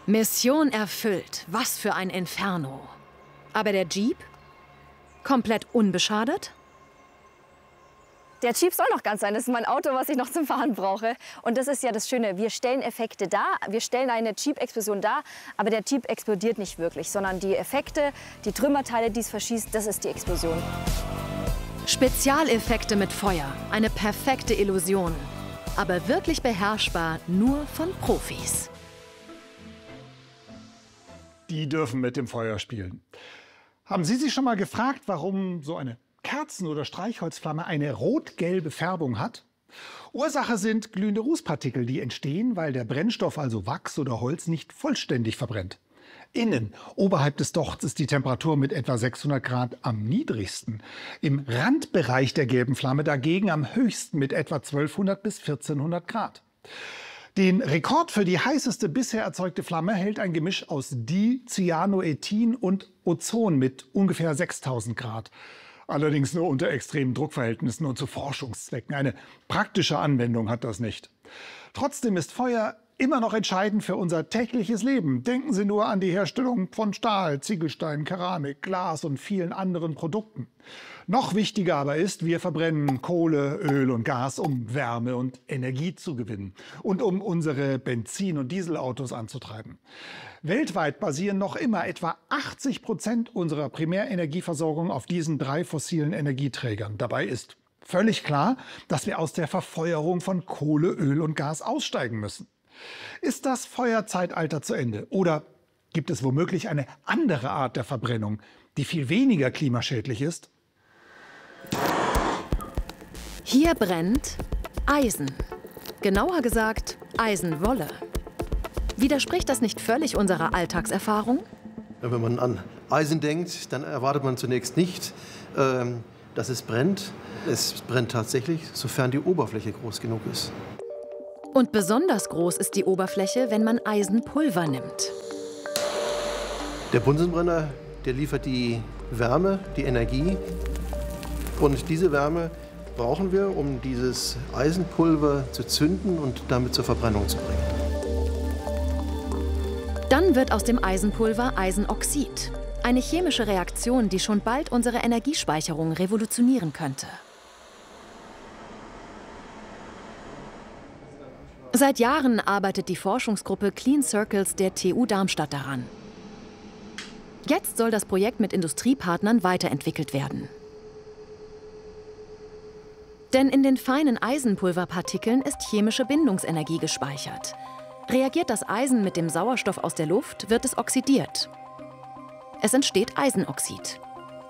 Mission erfüllt. Was für ein Inferno. Aber der Jeep? Komplett unbeschadet? Der Jeep soll noch ganz sein. Das ist mein Auto, was ich noch zum Fahren brauche. Und das ist ja das Schöne. Wir stellen Effekte dar. Wir stellen eine Jeep-Explosion dar. Aber der Jeep explodiert nicht wirklich, sondern die Effekte, die Trümmerteile, die es verschießt, das ist die Explosion. Spezialeffekte mit Feuer. Eine perfekte Illusion. Aber wirklich beherrschbar nur von Profis. Die dürfen mit dem Feuer spielen. Haben Sie sich schon mal gefragt, warum so eine Kerzen- oder Streichholzflamme eine rot-gelbe Färbung hat? Ursache sind glühende Rußpartikel, die entstehen, weil der Brennstoff, also Wachs oder Holz, nicht vollständig verbrennt. Innen, oberhalb des Dochts, ist die Temperatur mit etwa 600 Grad am niedrigsten. Im Randbereich der gelben Flamme dagegen am höchsten mit etwa 1200 bis 1400 Grad. Den Rekord für die heißeste bisher erzeugte Flamme hält ein Gemisch aus Dicyanoethin und Ozon mit ungefähr 6000 Grad. Allerdings nur unter extremen Druckverhältnissen und zu Forschungszwecken. Eine praktische Anwendung hat das nicht. Trotzdem ist Feuer immer noch entscheidend für unser tägliches Leben. Denken Sie nur an die Herstellung von Stahl, Ziegelstein, Keramik, Glas und vielen anderen Produkten. Noch wichtiger aber ist, wir verbrennen Kohle, Öl und Gas, um Wärme und Energie zu gewinnen und um unsere Benzin- und Dieselautos anzutreiben. Weltweit basieren noch immer etwa 80% unserer Primärenergieversorgung auf diesen 3 fossilen Energieträgern. Dabei ist völlig klar, dass wir aus der Verfeuerung von Kohle, Öl und Gas aussteigen müssen. Ist das Feuerzeitalter zu Ende? Oder gibt es womöglich eine andere Art der Verbrennung, die viel weniger klimaschädlich ist? Hier brennt Eisen. Genauer gesagt Eisenwolle. Widerspricht das nicht völlig unserer Alltagserfahrung? Wenn man an Eisen denkt, dann erwartet man zunächst nicht, dass es brennt. Es brennt tatsächlich, sofern die Oberfläche groß genug ist. Und besonders groß ist die Oberfläche, wenn man Eisenpulver nimmt. Der Bunsenbrenner, der liefert die Wärme, die Energie. Und diese Wärme brauchen wir, um dieses Eisenpulver zu zünden und damit zur Verbrennung zu bringen. Dann wird aus dem Eisenpulver Eisenoxid. Eine chemische Reaktion, die schon bald unsere Energiespeicherung revolutionieren könnte. Seit Jahren arbeitet die Forschungsgruppe Clean Circles der TU Darmstadt daran. Jetzt soll das Projekt mit Industriepartnern weiterentwickelt werden. Denn in den feinen Eisenpulverpartikeln ist chemische Bindungsenergie gespeichert. Reagiert das Eisen mit dem Sauerstoff aus der Luft, wird es oxidiert. Es entsteht Eisenoxid.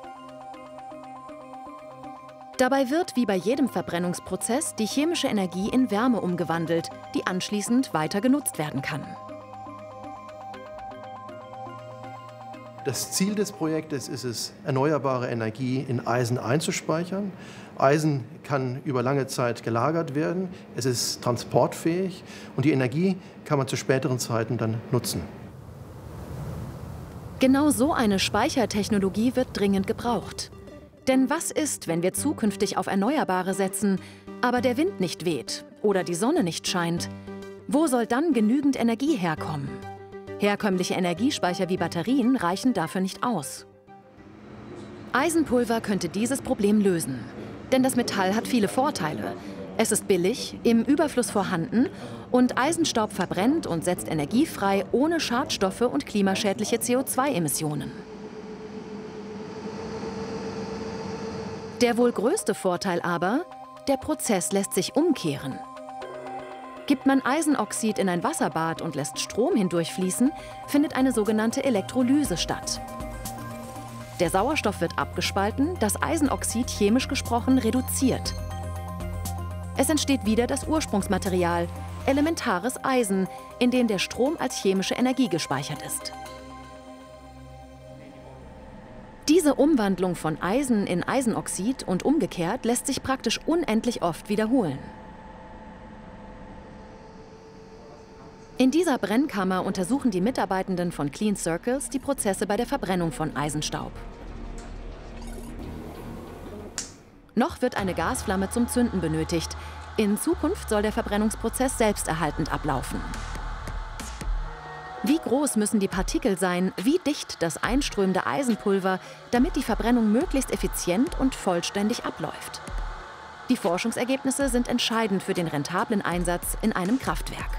Dabei wird, wie bei jedem Verbrennungsprozess, die chemische Energie in Wärme umgewandelt, die anschließend weiter genutzt werden kann. Das Ziel des Projektes ist es, erneuerbare Energie in Eisen einzuspeichern. Eisen kann über lange Zeit gelagert werden, es ist transportfähig und die Energie kann man zu späteren Zeiten dann nutzen. Genau so eine Speichertechnologie wird dringend gebraucht. Denn was ist, wenn wir zukünftig auf Erneuerbare setzen, aber der Wind nicht weht oder die Sonne nicht scheint? Wo soll dann genügend Energie herkommen? Herkömmliche Energiespeicher wie Batterien reichen dafür nicht aus. Eisenpulver könnte dieses Problem lösen. Denn das Metall hat viele Vorteile. Es ist billig, im Überfluss vorhanden und Eisenstaub verbrennt und setzt Energie frei ohne Schadstoffe und klimaschädliche CO2-Emissionen. Der wohl größte Vorteil aber, der Prozess lässt sich umkehren. Gibt man Eisenoxid in ein Wasserbad und lässt Strom hindurchfließen, findet eine sogenannte Elektrolyse statt. Der Sauerstoff wird abgespalten, das Eisenoxid chemisch gesprochen reduziert. Es entsteht wieder das Ursprungsmaterial, elementares Eisen, in dem der Strom als chemische Energie gespeichert ist. Diese Umwandlung von Eisen in Eisenoxid und umgekehrt lässt sich praktisch unendlich oft wiederholen. In dieser Brennkammer untersuchen die Mitarbeitenden von Clean Circles die Prozesse bei der Verbrennung von Eisenstaub. Noch wird eine Gasflamme zum Zünden benötigt. In Zukunft soll der Verbrennungsprozess selbsterhaltend ablaufen. Wie groß müssen die Partikel sein, wie dicht das einströmende Eisenpulver, damit die Verbrennung möglichst effizient und vollständig abläuft? Die Forschungsergebnisse sind entscheidend für den rentablen Einsatz in einem Kraftwerk.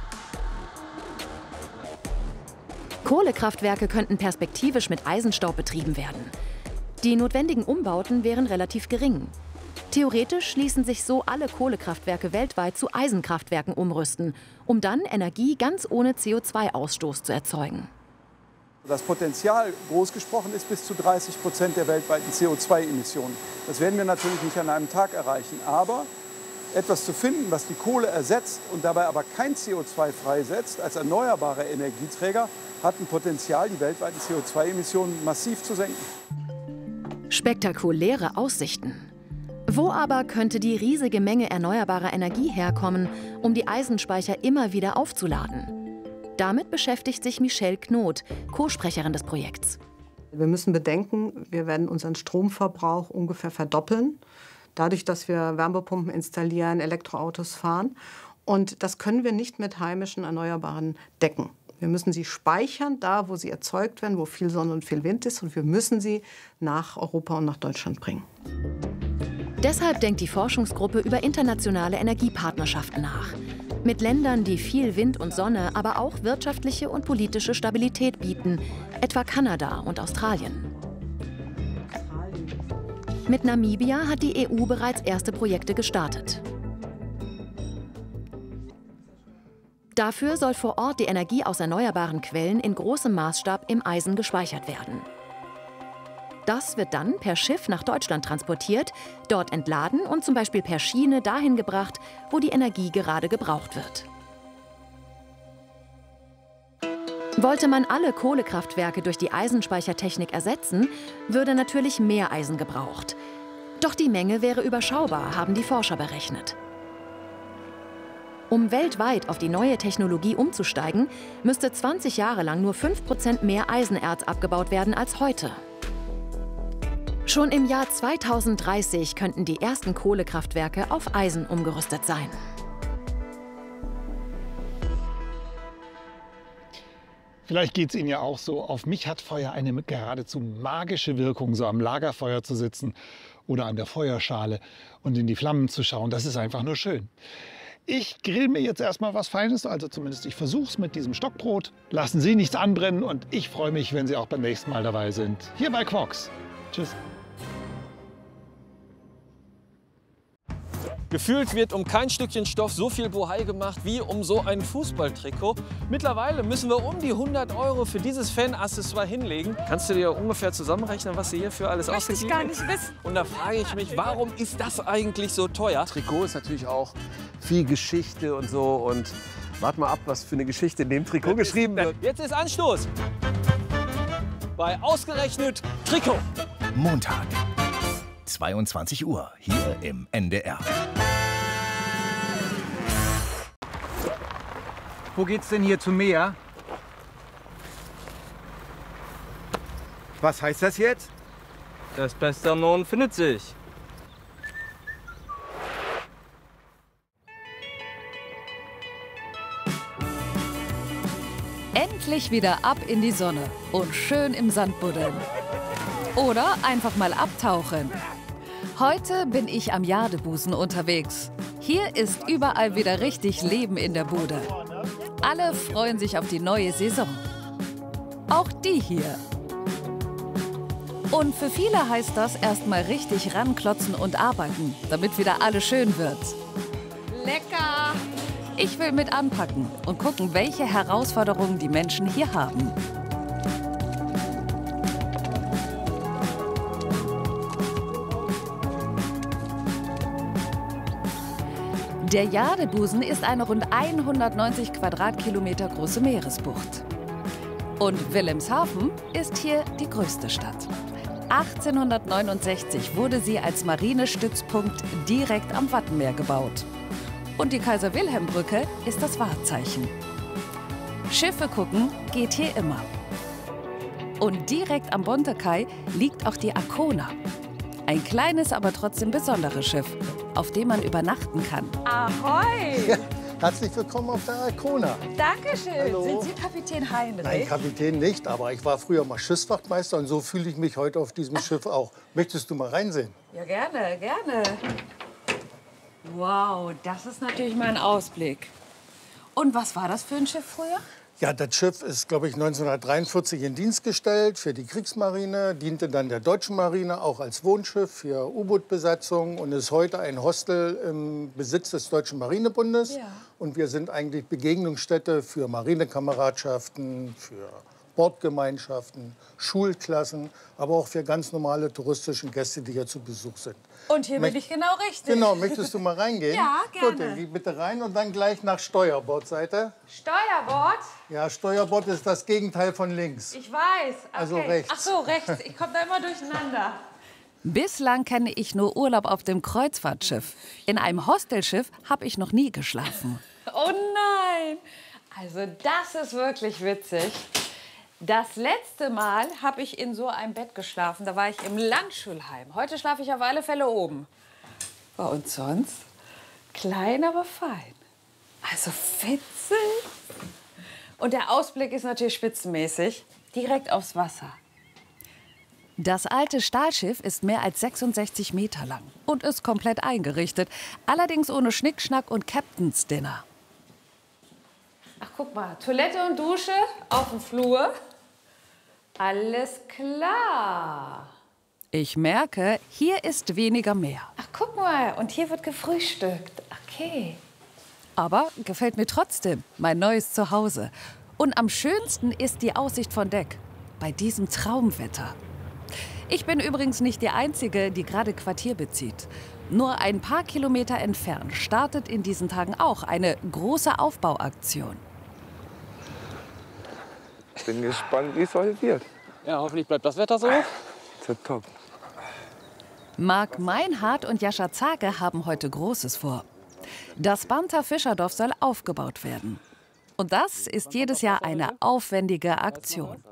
Kohlekraftwerke könnten perspektivisch mit Eisenstaub betrieben werden. Die notwendigen Umbauten wären relativ gering. Theoretisch ließen sich so alle Kohlekraftwerke weltweit zu Eisenkraftwerken umrüsten, um dann Energie ganz ohne CO2-Ausstoß zu erzeugen. Das Potenzial, groß gesprochen, ist bis zu 30% der weltweiten CO2-Emissionen. Das werden wir natürlich nicht an einem Tag erreichen. Aber etwas zu finden, was die Kohle ersetzt und dabei aber kein CO2 freisetzt, als erneuerbarer Energieträger, hat ein Potenzial, die weltweiten CO2-Emissionen massiv zu senken. Spektakuläre Aussichten. Wo aber könnte die riesige Menge erneuerbarer Energie herkommen, um die Eisenspeicher immer wieder aufzuladen? Damit beschäftigt sich Michelle Knot, Co-Sprecherin des Projekts. Wir müssen bedenken, wir werden unseren Stromverbrauch ungefähr verdoppeln, dadurch, dass wir Wärmepumpen installieren, Elektroautos fahren. Und das können wir nicht mit heimischen Erneuerbaren decken. Wir müssen sie speichern, da wo sie erzeugt werden, wo viel Sonne und viel Wind ist. Und wir müssen sie nach Europa und nach Deutschland bringen. Deshalb denkt die Forschungsgruppe über internationale Energiepartnerschaften nach. Mit Ländern, die viel Wind und Sonne, aber auch wirtschaftliche und politische Stabilität bieten, etwa Kanada und Australien. Mit Namibia hat die EU bereits erste Projekte gestartet. Dafür soll vor Ort die Energie aus erneuerbaren Quellen in großem Maßstab im Eisen gespeichert werden. Das wird dann per Schiff nach Deutschland transportiert, dort entladen und zum Beispiel per Schiene dahin gebracht, wo die Energie gerade gebraucht wird. Wollte man alle Kohlekraftwerke durch die Eisenspeichertechnik ersetzen, würde natürlich mehr Eisen gebraucht. Doch die Menge wäre überschaubar, haben die Forscher berechnet. Um weltweit auf die neue Technologie umzusteigen, müsste 20 Jahre lang nur 5% mehr Eisenerz abgebaut werden als heute. Schon im Jahr 2030 könnten die ersten Kohlekraftwerke auf Eisen umgerüstet sein. Vielleicht geht es Ihnen ja auch so. Auf mich hat Feuer eine geradezu magische Wirkung, so am Lagerfeuer zu sitzen oder an der Feuerschale und in die Flammen zu schauen. Das ist einfach nur schön. Ich grill mir jetzt erstmal was Feines, also zumindest ich versuche es mit diesem Stockbrot. Lassen Sie nichts anbrennen und ich freue mich, wenn Sie auch beim nächsten Mal dabei sind. Hier bei Quox. Tschüss. Gefühlt wird um kein Stückchen Stoff so viel Bohai gemacht wie um so ein Fußballtrikot. Mittlerweile müssen wir um die 100 € für dieses Fan-Accessoire hinlegen. Kannst du dir ungefähr zusammenrechnen, was sie hier für alles ausgegeben haben? Möchte ich gar nicht wissen. Und da frage ich mich, warum ist das eigentlich so teuer? Trikot ist natürlich auch viel Geschichte und so. Und wart mal ab, was für eine Geschichte in dem Trikot geschrieben wird. Jetzt ist Anstoß bei ausgerechnet Trikot. Montag, 22 Uhr, hier im NDR. Wo geht's denn hier zum Meer? Was heißt das jetzt? Das Beste am Norden findet sich. Endlich wieder ab in die Sonne und schön im Sand buddeln. Oder einfach mal abtauchen. Heute bin ich am Jadebusen unterwegs. Hier ist überall wieder richtig Leben in der Bude. Alle freuen sich auf die neue Saison. Auch die hier. Und für viele heißt das erstmal richtig ranklotzen und arbeiten, damit wieder alles schön wird. Lecker! Ich will mit anpacken und gucken, welche Herausforderungen die Menschen hier haben. Der Jadebusen ist eine rund 190 Quadratkilometer große Meeresbucht. Und Wilhelmshaven ist hier die größte Stadt. 1869 wurde sie als Marinestützpunkt direkt am Wattenmeer gebaut. Und die Kaiser-Wilhelm-Brücke ist das Wahrzeichen. Schiffe gucken geht hier immer. Und direkt am Bontekai liegt auch die Arkona. Ein kleines, aber trotzdem besonderes Schiff, auf dem man übernachten kann. Ahoi! Ja, Herzlich willkommen auf der Arkona. Dankeschön. Hallo. Sind Sie Kapitän Heinrich? Nein, Kapitän nicht, aber ich war früher mal Schiffswachtmeister und so fühle ich mich heute auf diesem Schiff auch. Möchtest du mal reinsehen? Ja, gerne, gerne. Wow, das ist natürlich mal ein Ausblick. Und was war das für ein Schiff früher? Ja, das Schiff ist, glaube ich, 1943 in Dienst gestellt für die Kriegsmarine, diente dann der deutschen Marine auch als Wohnschiff für U-Boot-Besatzung und ist heute ein Hostel im Besitz des Deutschen Marinebundes. Ja. Und wir sind eigentlich Begegnungsstätte für Marinekameradschaften, für Bordgemeinschaften, Schulklassen, aber auch für ganz normale touristische Gäste, die hier zu Besuch sind. Und hier bin ich genau richtig. Genau, möchtest du mal reingehen? Ja, gerne. Gut, dann geh bitte rein und dann gleich nach Steuerbordseite. Steuerbord? Ja, Steuerbord ist das Gegenteil von links. Ich weiß. Okay. Also rechts. Ach so, rechts. Ich komme da immer durcheinander. Bislang kenne ich nur Urlaub auf dem Kreuzfahrtschiff. In einem Hostelschiff habe ich noch nie geschlafen. Oh nein. Also das ist wirklich witzig. Das letzte Mal habe ich in so einem Bett geschlafen. Da war ich im Landschulheim. Heute schlafe ich auf alle Fälle oben. Und sonst? Klein, aber fein. Also witzig. Und der Ausblick ist natürlich spitzenmäßig. Direkt aufs Wasser. Das alte Stahlschiff ist mehr als 66 Meter lang und ist komplett eingerichtet. Allerdings ohne Schnickschnack und Captain's Dinner. Ach, guck mal. Toilette und Dusche auf dem Flur. Alles klar. Ich merke, hier ist weniger mehr. Ach, guck mal. Und hier wird gefrühstückt. Okay. Aber gefällt mir trotzdem, mein neues Zuhause. Und am schönsten ist die Aussicht von Deck. Bei diesem Traumwetter. Ich bin übrigens nicht die Einzige, die gerade Quartier bezieht. Nur ein paar Kilometer entfernt startet in diesen Tagen auch eine große Aufbauaktion. Bin gespannt, wie es heute wird. Ja, hoffentlich bleibt das Wetter so. Top. Marc Meinhardt und Jascha Zage haben heute Großes vor. Das Banter Fischerdorf soll aufgebaut werden. Und das ist jedes Jahr eine aufwendige Aktion.